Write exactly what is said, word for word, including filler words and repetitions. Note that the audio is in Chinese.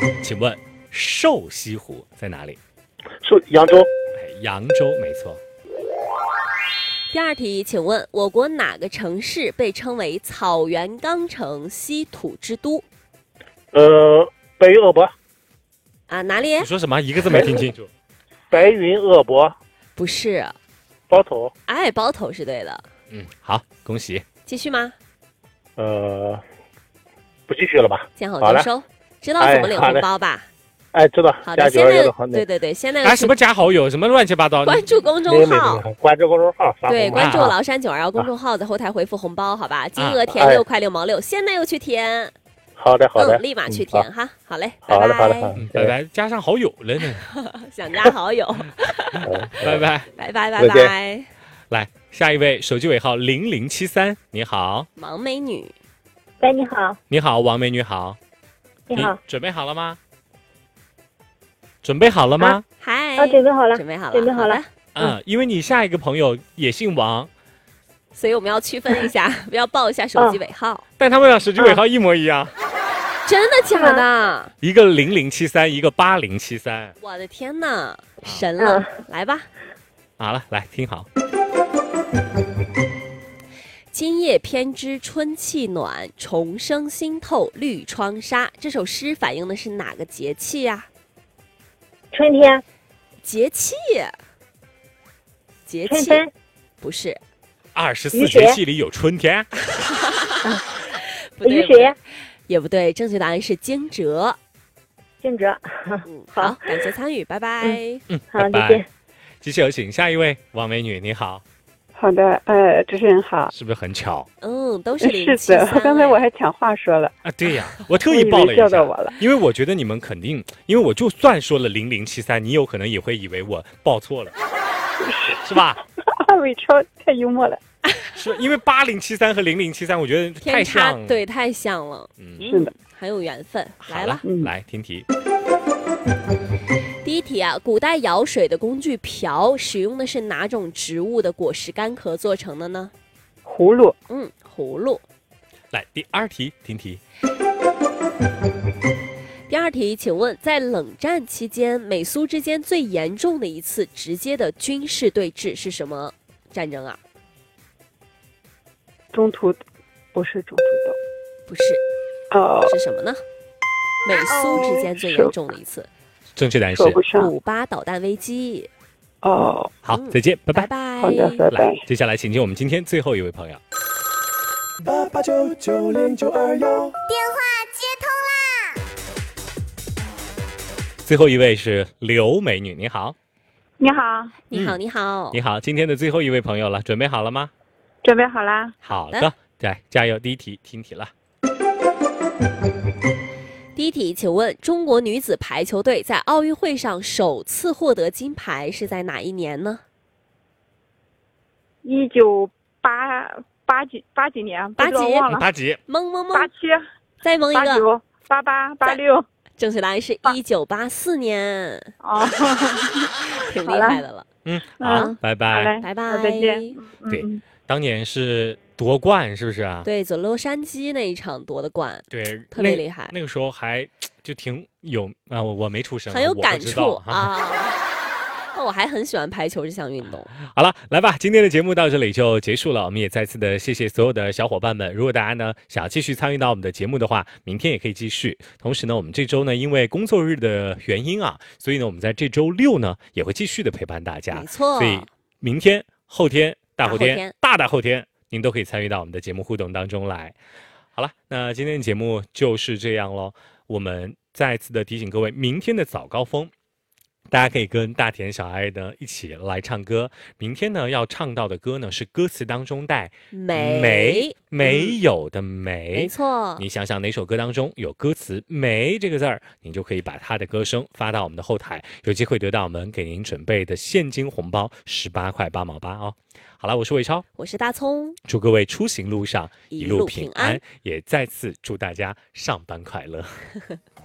请问瘦西湖在哪里？ 是扬州。 哎，扬州没错。 第二题，请问我国哪个城市被称为草原钢城、稀土之都？ 呃，白云鄂博。 啊，哪里？ 你说什么？一个字没听清楚。 白云鄂博。 不是。 包头。 哎，包头是对的。 嗯，好，恭喜。 继续吗？ 呃，不继续了吧？ 见好就收。知道怎么领红包吧？ 哎，知道。 好的，现在对对对，现在哎，什么加好友，什么乱七八糟？ 关注公众号， 关注公众号， 对，关注崂山九二幺公众号，在后台回复红包，好吧？金额填六块六毛六，现在又去填。 好的，好的， 嗯，立马去填哈。好嘞， 好的，好的， 拜拜，加上好友了呢。 想加好友。 拜拜， 拜拜，拜拜。 来，下一位，手机尾号零零七三，你好， 王美女。 喂，你好。 你好，王美女好。 你好。 准备好了吗？准备好了吗？ 嗨， 啊，准备好了， 准备好了， 准备好了。 嗯，因为你下一个朋友也姓王， 所以我们要区分一下，不要报一下手机尾号。 但他们俩手机尾号一模一样。 真的假的？ 一个零零七三，一个八零七三。 我的天哪，神了！来吧。 好了，来听好。 今夜偏知春气暖，重生新透绿窗纱。这首诗反映的是哪个节气呀？ 春天。 节气。节气。不是。 二十四节气里有春天。 雨水。 也不对，正确答案是惊蛰。 惊蛰。 嗯，好，感谢参与，拜拜。 嗯， 好，再见。 继续有请下一位王美女，你好。 好的，呃，主持人好。 是不是很巧？ 嗯，都是零是的，刚才我还抢话说了啊。对呀，我特意报了一下， 叫到我了， 因为我觉得你们肯定，因为我就算说了零零七三，你有可能也会以为我报错了，是吧？ 伟超太幽默了。 是因为八零七三和零零七三，我觉得太像了， 对，太像了。 嗯， 是的， 很有缘分。来了， 嗯、 来听题。 第一题啊，古代舀水的工具瓢使用的是哪种植物的果实干壳做成的呢？ 葫芦。 嗯，葫芦。 来，第二题，听题。 第二题，请问在冷战期间，美苏之间最严重的一次直接的军事对峙是什么战争啊？ 中途，不是中途岛， 不是， 哦， 是什么呢？美苏之间最严重的一次， 正确答案是古巴导弹危机。 哦， 好，再见，拜拜拜。 好的，拜拜。 接下来请进我们今天最后一位朋友。 八八九九零九二幺， 电话接通啦！最后一位是刘美女，你好。 你好， 你好，你好， 你好，今天的最后一位朋友了，准备好了吗？ 准备好啦。 好的，来加油！第一题，听题了。 第一题，请问中国女子排球队在奥运会上首次获得金牌是在哪一年呢？ 一九八八几八几年？ 八几？ 忘了。 八几？ 蒙蒙蒙。 八七。 再蒙一个。 八九。八八。八六。 正确答案是一九八四年。 哦， 挺厉害的了。 嗯，好，拜拜， 拜拜， 再见。 对，当年是夺冠，是不是啊？ 对，走洛杉矶那一场夺的冠， 对， 特别厉害。 那个时候还就挺有啊，我我没出生， 很有感触啊。 我还很喜欢排球这项运动。 好了，来吧，今天的节目到这里就结束了。我们也再次的谢谢所有的小伙伴们。如果大家呢想要继续参与到我们的节目的话，明天也可以继续。同时呢，我们这周呢因为工作日的原因啊，所以呢我们在这周六呢也会继续的陪伴大家。 没错。 所以明天、后天、大后天、 大后天大大后天，您都可以参与到我们的节目互动当中来。好了，那今天的节目就是这样咯。我们再次的提醒各位，明天的早高峰。大家可以跟大田小爱呢一起来唱歌。明天呢要唱到的歌呢是歌词当中带没没没有的没， 没错。 你想想哪首歌当中有歌词没这个字儿，你就可以把它的歌声发到我们的后台，有机会得到我们给您准备的现金红包十八块八毛八哦。好了，我是伟超， 我是大葱， 祝各位出行路上一路平安， 一路平安也再次祝大家上班快乐。